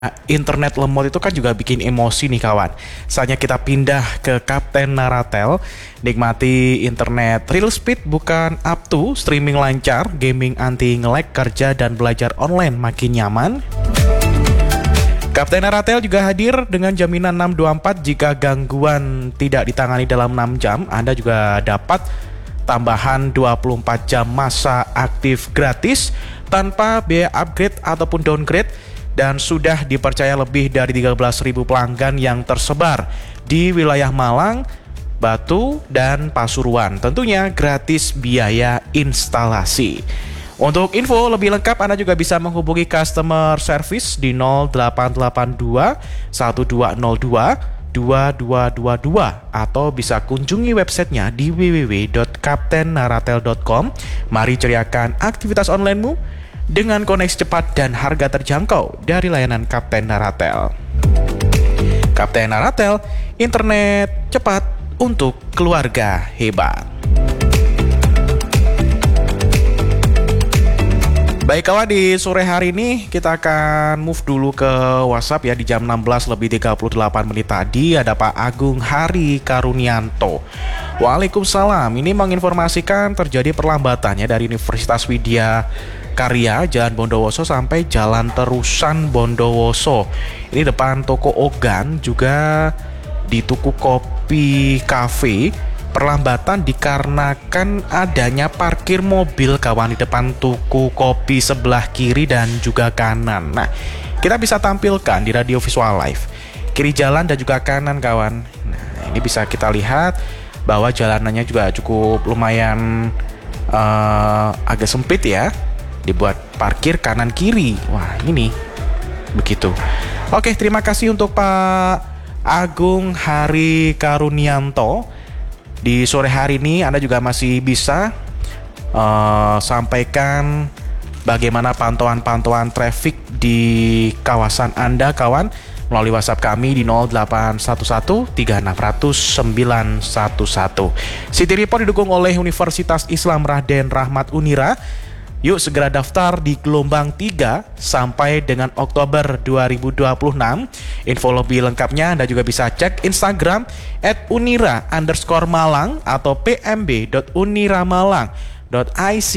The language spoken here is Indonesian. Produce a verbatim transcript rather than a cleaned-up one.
Nah, internet lemot itu kan juga bikin emosi nih kawan. Saatnya kita pindah ke Kapten Naratel. Nikmati internet real speed bukan up to, streaming lancar, gaming anti nge-lag, kerja dan belajar online makin nyaman. Kapten Naratel juga hadir dengan jaminan enam dua empat. Jika gangguan tidak ditangani dalam enam jam, Anda juga dapat tambahan dua puluh empat jam masa aktif gratis tanpa biaya upgrade ataupun downgrade. Dan sudah dipercaya lebih dari tiga belas ribu pelanggan yang tersebar di wilayah Malang, Batu, dan Pasuruan. Tentunya gratis biaya instalasi. Untuk info lebih lengkap Anda juga bisa menghubungi customer service di nol delapan delapan dua satu dua nol dua dua dua dua dua atau bisa kunjungi websitenya di w w w dot kapten naratel dot com. Mari ceriakan aktivitas onlinemu dengan koneksi cepat dan harga terjangkau dari layanan Kapten Naratel. Kapten Naratel, internet cepat untuk keluarga hebat. Baik kawan, di sore hari ini kita akan move dulu ke WhatsApp ya. Di jam enam belas lebih tiga puluh delapan menit tadi ada Pak Agung Hari Karunianto. Waalaikumsalam. Ini menginformasikan terjadi perlambatannya dari Universitas Widya Karya Jalan Bondowoso sampai Jalan Terusan Bondowoso. Ini depan toko Ogan, juga di Tuku Kopi Cafe. Perlambatan dikarenakan adanya parkir mobil kawan di depan Tuku Kopi sebelah kiri dan juga kanan. Nah, kita bisa tampilkan di radio visual live kiri jalan dan juga kanan kawan. Nah, ini bisa kita lihat bahwa jalanannya juga cukup lumayan uh, agak sempit ya. Dibuat parkir kanan kiri. Wah, ini begitu. Oke, terima kasih untuk Pak Agung Hari Karunianto. Di sore hari ini Anda juga masih bisa uh, sampaikan bagaimana pantauan-pantauan traffic di kawasan Anda kawan melalui WhatsApp kami di nol delapan satu satu tiga enam nol nol sembilan satu satu. City Report didukung oleh Universitas Islam Raden Rahmat Unira. Yuk segera daftar di gelombang tiga sampai dengan Oktober dua ribu dua puluh enam. Info lebih lengkapnya Anda juga bisa cek Instagram at unira underscore malang atau p m b dot uniramalang dot i c